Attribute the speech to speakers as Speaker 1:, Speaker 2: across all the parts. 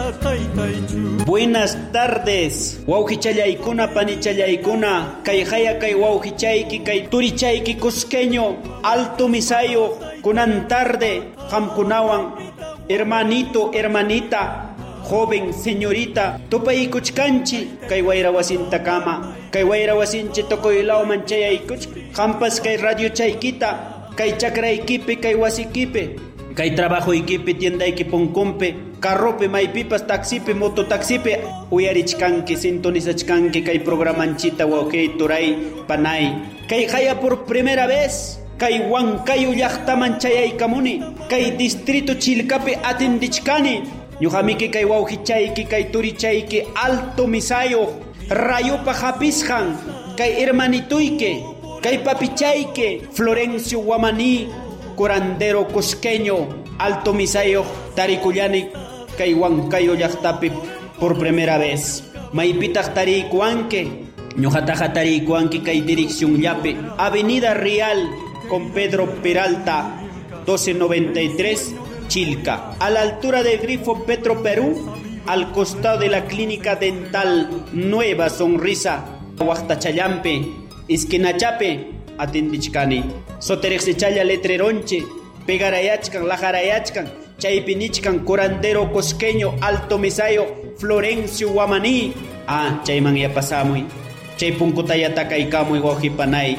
Speaker 1: Buenas tardes, wauhichallaykuna, panichallaykuna, kay haya kay wauhichayki, kay turichayki cusqueño, alto misayo, kunan tarde, hamkunawan, hermanito, hermanita, joven, señorita, tupaykuchkanchi, kay wayrawasintakama, kay wayrawasinchi tokoylaw manchayaykuch, hampas kay radio chaykita, kay chakraykipi, kay wasikipi, kay trabajo ikipi, tienda ikipunkumpi, carrope, maipipas, taxipe, mototaxipe, uyarichkanki, sintonizachkanki, kay programanchita, wauqey, turay, panay. Kay haya por primera vez, kay Huancayo llaqtaman chayaykamuni, kay distrito Chilcapi atindichkani, ñuqamiki kay wauhichayki, kay turichayki, alto misayo, rayupa hapishan, kay hermanituyke, kay papichayke, Florencio Guamaní, curandero cusqueño, alto misayo, tarikullani, kay Huancayo llaqtapi por primera vez. Maypitaq tarikuanke, ñuqataqa tarikuanki kay dirección llapi, Avenida Real con Pedro Peralta, 1293, Chilca, a la altura del grifo Petro Perú, al costado de la clínica dental Nueva Sonrisa, Huachtachallampe, Isquinachape, atindichkani, soterexechalla letreronche, pegarayachkan, lajarayachkan, chaypinichkan, curandero cosqueño, alto misayo, Florencio Guamaní, chayman ya pasamuy, chay punkutayataka ikamuy wajipanay,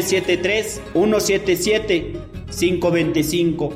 Speaker 1: 973-177-525,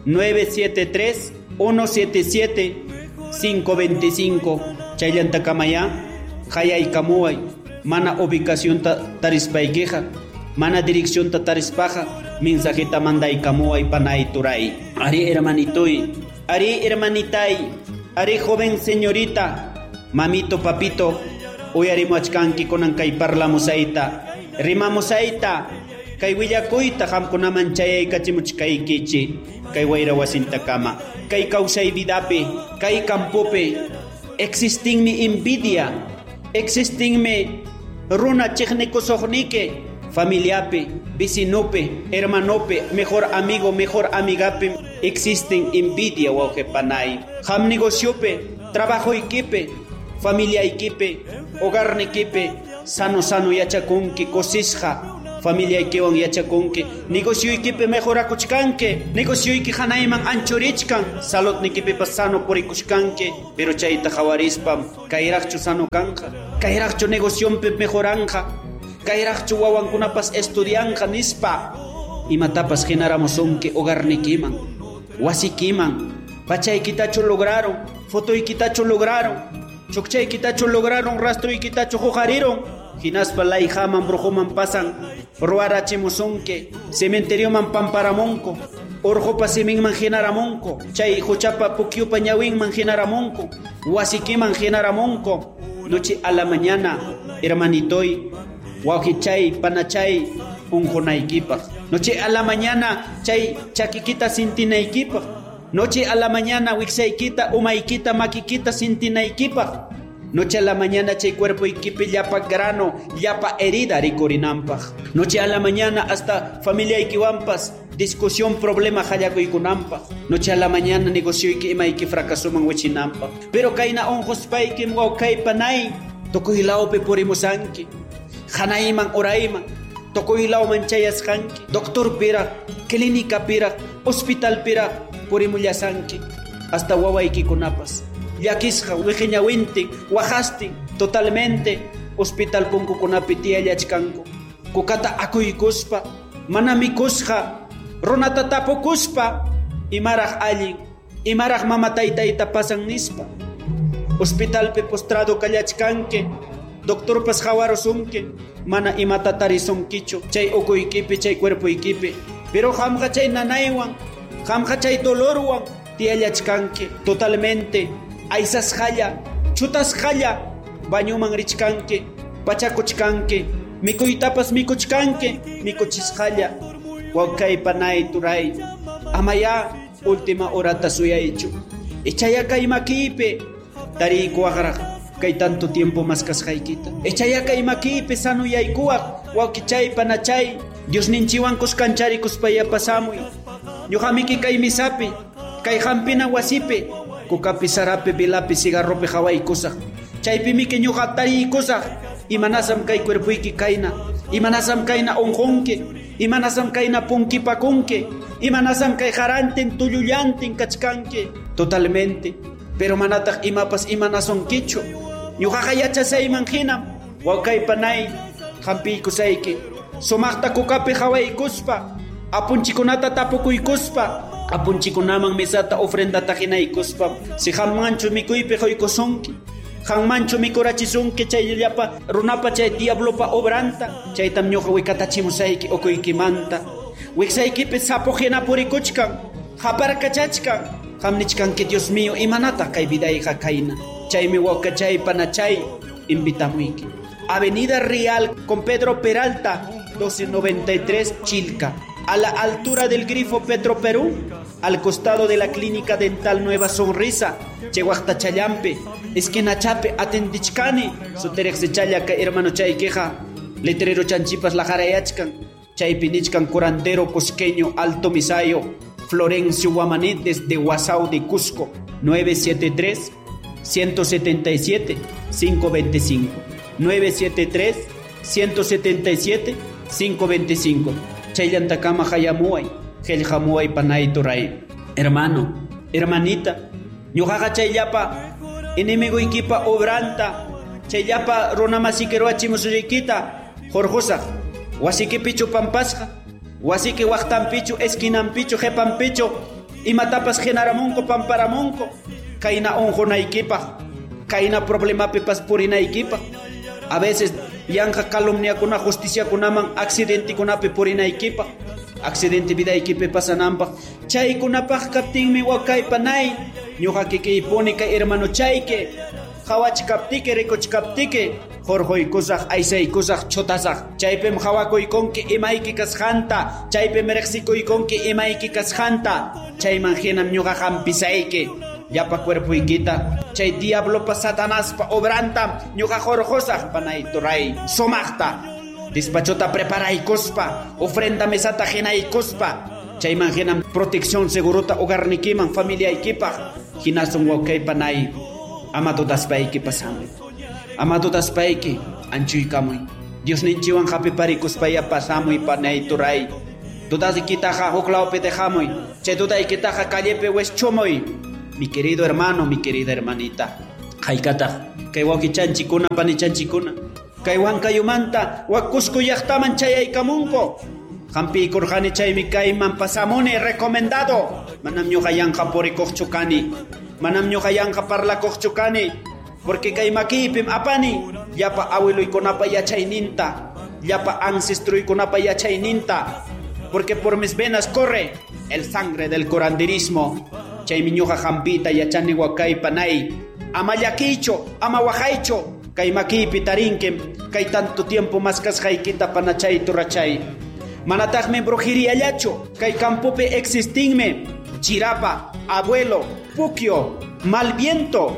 Speaker 1: 973-177-525, chayllantakamaya, haya ikamuay, mana ubicación tarispaykeja, mana dirección tarispaja, mensajita manda ikamuay panay turay. Ari hermanitoy, ari hermanitay, ari joven señorita, mamito papito, uyarimuachkanki konan kay parlamusaita, rimamusaita, kay willakuyta hamkunaman chayaykachimuchkaykichi, kay wayrawasintakama, kay kausay vidapi, kay campope, existinmi envidia, existinmi runa chiknikusohnike, familiape, vecinope, hermanope, mejor amigo, mejor amigape, existen envidia waujepanay. Ham negociope, trabajo equipe, familia equipe, hogar equipe, sano yachakunki, cosisja, familia equiwan yachakunki, negocio equipe mejor akuchkanke, negocio equipe hanayman anchorichkan, salud equipe pasano por ikuchkanke, pero chayta jawarispam, kairachcho sano kanja, kairachcho negocio mejoranja, kairachcho wawankunapas estudianja nispa, imatapas generamosunke hogarnikiman, wasikiman, pachaykitacho lograron, fotoykitacho lograron, chukchaykitacho lograron, rastroykitacho jojariron, hinaspa layjaman brujuman pasan, ruarachimusunke, cementerioman pamparamonko, orjopa seminman genaramonko, chay huchapa pukyupa ñawinman genaramonko, wasikiman genaramonko, noche a la mañana, hermanitoy, wauhichay, panachay, unjonaykipaj, noche a la mañana, chay chakikita sintinaykipaj, noche a la mañana, wiksaykita, umaykita, makikita sintinaykipaj, noche a la mañana, chay cuerpo ikipi, llapa grano, llapa herida, rikurinanpaj, noche a la mañana, hasta familia ikiwampas, discusión, problema, hayakuykunanpaj, noche a la mañana, negocio iki imayki fracasuman wichinanpaj, pero kayna onjospayki wawkaypanay, tokuylawpi purimusanki, hanayman orayman, tokuylawman chayasqanki, doctor pira, clínica pira, hospital pira, purimullasanki, hasta wawaykikunapas, llakisqa wiqiñawintin, wajastin, totalmente, hospital punkukunapi tiyallachkanku, kukata akuykuspa, mana mikusqa, runata tapukuspa, imaraq allin, imaraq mama taytayta pasan nispa, hospitalpi postrado kallachkanki, doctorpas hawarusunki, mana imata tarisunkichu, chay ukuykipi, chay cuerpuykipi, pero hamqa chay nanaywan, hamqa chay dolorwan, tiyallachkanki, totalmente, aysasqalla, chutasqalla, bañuman richkanki, pachakuchkanki, mikuytapas mikuchkanki, mikuchisqalla, wawkaypanay turay, amaya, última horata suyaychu, echaya kay makipi, tarikuaqraq, kay tanto tiempo maskasqaykita, echaya kay makipi sanuyaykuaq, wawkichay panachay, Dios ninchiwan kuskanchari kuspaya pasamuy, ñuqamiki kay misapi, kay hampina wasipi, kukapi sarapi bilapi cigarropi hawaykusaq chaypimi que ñuqa tariykusaq imanasam kay cuerpuyki kayna imanasam kayna unqunki imanasam kayna punkipakunki imanasam kay harantin tullullantin kachkanki totalmente pero manataq imapas imanasonkichu ñuqaqa yachasayman hinam wawqaypanay hampiykusayki sumaqta kukapi hawaykuspa apunchikunata tapukuykuspa apunchikunaman mesata ofrendata hinaykuspa si hammanchu mikuypi quykusunki hanmanchu mikurachisunki chay llapa runapa chay diablopa obranta chaytam ñuqa wikatachimusayki ukuykimanta wiksaykipi sapo hina purikuchkan haparkachachkan hamnichkanki Dios mío imanata kay vidayqa kayna chaymi wawqachaypana chay invitamuyki Avenida Real con Pedro Peralta 1293 Chilca a la altura del grifo Petro Perú, al costado de la clínica dental Nueva Sonrisa, Chehuacta Chayampe, esquina Chape, Atendichcani, Soterex Chayaka, hermano Chayqueja, letrero Chanchipas La Jarayachcan, Chaypinichcan, curandero cusqueño, Alto Misayo, Florencio Guamanet desde Huasao de Cusco, 973 177 525 973 177 525 Chayantacama Hayamuay, Heljamuay Panay Turay. Hermano, hermanita, ñuqaqa chayllapa enemigo ikipa obranta, chayllapa runamasikiruwa chimusuykita, Jorjosa, wasiki pichu pampasqa, wasiki waqtanpichu, esquinanpichu, jepanpichu, imatapas genaramunko pamparamunko, kayna unqunaykipaq, kayna problemapipas purinaykipaq. A veces yanja calumniakuna justiciakunaman accidentikunapi purinaykipa accidente vidaykipi pasananpaq chaykunapaq kaptinmi wawqaypanay ñuqa kikiypuni kay hermano chayke hawachkaptiki rikuchkaptiki jorjoykusaq aysaykusaq chutasaq chaypim hawakuykunki imayki kasqanta chaypim riqsikuykunki imayki kasqanta chayman hinam ñuqa hampisayki llapa cuerpuykita chay diablopa satanaspa obranta ñuqa jorjosaq panay turay sumaqta despachota preparaykuspa ofrenda mesata hinaykuspa chayman hinam protección segurota hogarnikiman familiaykipaq hinasun wawqaypanay ama dutaspayki pasamuy ama dutaspayki anchuykamuy Diosninchiwan hapiparikuspaqa pasamuy panay turay dudaykitaqa huk lawpi dejamuy chay dudaykitaqa callepi wishchumuy. Mi querido hermano, mi querida hermanita, haykata, kay wawqichanchikuna panichanchikuna, kay wankayumanta wakusku llaqtaman chayaykamunku, hampiykurqani chaymi kayman pasamuni recomendado, manam ñuqa yanqa purikuqchu kani, manam ñuqa yanqa parlakuqchu kani, porque kay makiypim apani, llapa abueluykunapa yachayninta, llapa ancestruykunapa yachayninta, porque por mis venas corre el sangre del curanderismo. Chaymi ñuqa hampita yachani wawqaypanay ama llakicho, ama waqaycho kay makiypi tarinkim kay tanto tiempo maskasqaykita panachay turachay manataqmi brujeríallachu kay campupi existinmi chirapa, abuelo, pukio, malviento,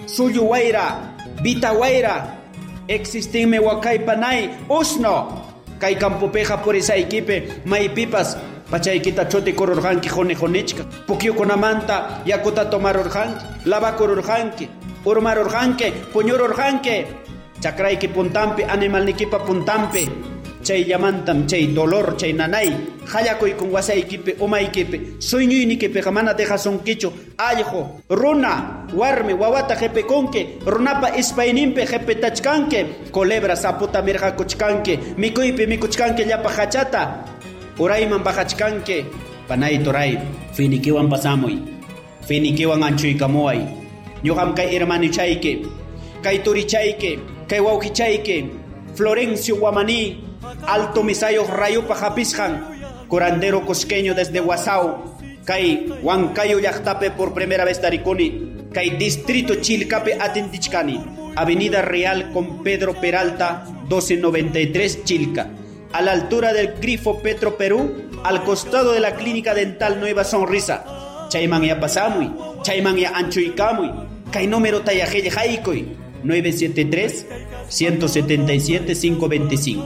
Speaker 1: suyuwayra, vitawayra existinmi wawqaypanay usno kay campupiqa purisaykipi maypipas pachaykita chuti kururqanki jonichka pukyukunamanta yakuta tomarurqanki lavakururqanki urmarurqanki puñururqanki chakrayki puntampi animalnikipa puntampi chayllamantam chay dolor chay nanay hallakuykun wasaykipi umaykipi suyñuynikipiqa mana dejasunkichu allqu runa warmi wawata qhipikunki runapa ispayninpi qhipitachkanki culebra saputa mirqakuchkanki mikuypi mikuchkanki llapa hachata urayman bajachkanki panay turay finikiwan pasamuy finikiwan anchuykamuay ñuqam kay hermanichayki kay turichayki kay wawqichayki Florencio Guamaní Alto Misayo rayupa hapisqan curandero cusqueño desde Huasao kay Huancayo llaqtapi por primera vez tarikuni kay distrito Chilcapi Atendichcani Avenida Real con Pedro Peralta 1293 Chilca a la altura del grifo Petro Perú, al costado de la clínica dental Nueva Sonrisa. Chayman ya pasamuy, chayman ya anchuykamuy, kay número tayajeje haikoy, 973-177-525.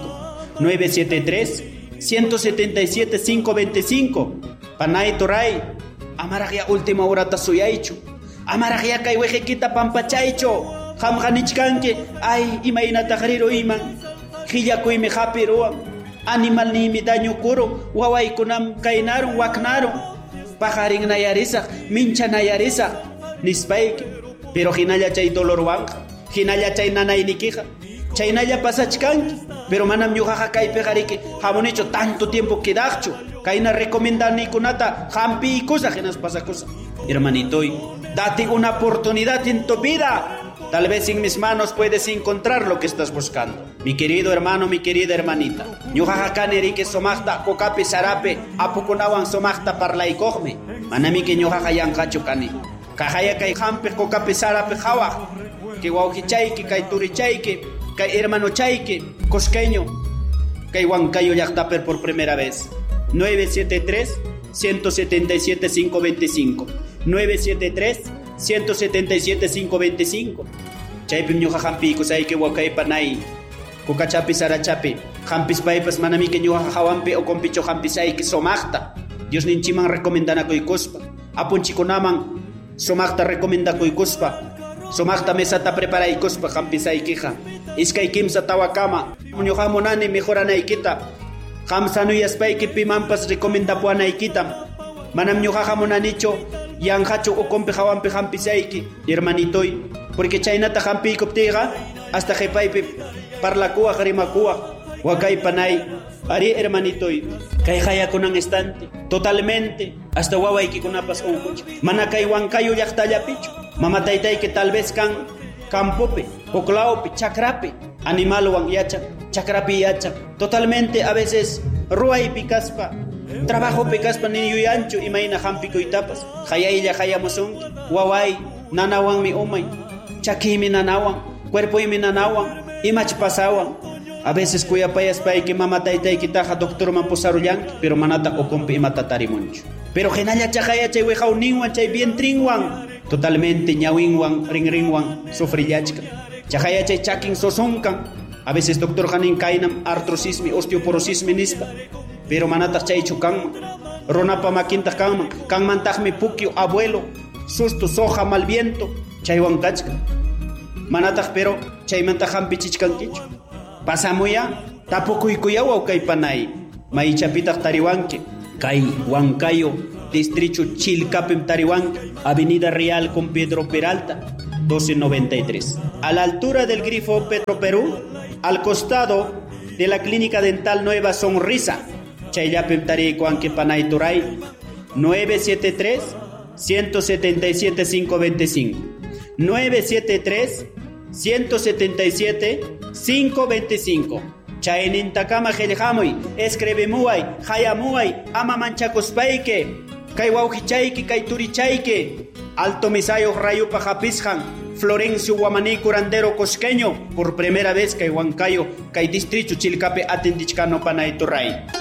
Speaker 1: 973-177-525. Panay Toray, amaragya última hora tasuyaychu. amaraqya kay wejekita pampachaycho hamqanichkanki ay imaynata qriro iman qillakuymi hapiruwan animal nimi daño kuro wawaykunam kaynaron waknaron pajarin nayarisaq mincha nayarisaq nispayki pero hinalla chay dolorwanqa hinalla chay nanaynikiqa chaynalla pasachkanki pero manam ñuqaqa kaypi qariki hamunicho tanto tiempo quedaqchu kayna recomendarnikunata hampiykusaq hinas pasakusaq. Hermanitoy, date una oportunidad en tu vida. Tal vez en mis manos puedes encontrar lo que estás buscando. Mi querido hermano, mi querida hermanita. Ñuqaqa kaniriki somaqta kokapi sarape apukunawan somaqta parlaykogmi. Manami que ñuqaqa yanqachu kani. Kajaya kay hampi kokapi sarape hawaq. Que wawqichayki, kay turichayki, kay hermano chayki, cosqueño, kay Huancayo llaqtapi por primera vez. 973-177-525. 973-177-525. Chaypim ñuqa hampiykusayki wakaypanay kukachapi sarachapi hampis paypas manami que ñuqa hawanpi o compicho hampisayki somaqta Dios ninchiman recomendanakuykuspa apunchikunaman somaqta recomendakuykuspa somaqta mesata preparaykuspa hampisaykiqa iskay kimsa tawakama ñuqa munani mejoranaykita hamsanuyasπayki pimanpas recomendapuanaykita manam ñuqa munanicho yanqachu ukumpi hawanpi hampisayki hermanitoy porque chaynata hampikuuptiqa hasta qhipaypi parlakuwaq rimakuwaq wakaypanay ari hermanitoy kay hayakunan instante totalmente hasta wawaykikunapas unquch mana kay Huancayo llaqtallapichu mama taytayki tal vez kan campopi puklawpi chakrapi animalwan yachan chakrapi yachan totalmente a veces ruwaypi kaspa trabajopi kaspa ni yuyanchu imayna hampikuytapas hayaylla hayamusunki waway nanawanmi umay chakimi nanawan cuerpoymi nanawan imach pasawan a veces kuyapayaspayki mama taytaykitaqa doctorman pusarullanki pero manata ukumpi imata tarimunchu pero hinalla chaqaya chay wejawninwan chay vientrinwan totalmente ñawinwan rinrinwan sufrillachka chaqaya chay chakin sosunkan a veces doctor hanin kaynam artrosismi osteoporosismi nispa pero manata chaychu kanman ronapa makinta kanmantaqmi pukyu abuelo susto soja mal viento chaywan kachka manataq pero chaymanta hampichichkankichu pasamuya tapukuykuya wawkaypanay maychapitaq tariwanki kay Huancayo distrito Chilcapim tariwanki avenida Real con Pedro Peralta 1293 a la altura del grifo Petro Perú al costado de la clínica dental Nueva Sonrisa chayllapim tarikuanki panay turay 973-177-525 973-177-525 chaynintakama qillqamuy escribimuway hayamuway ama manchakuspayki kay wawqichayki kay turichayki Alto Misayo Rayupa Japisjan Florencio Guamaní Curandero Cosqueño por primera vez kay Huancayo kay distrito Chilcapi atindichkano panay turay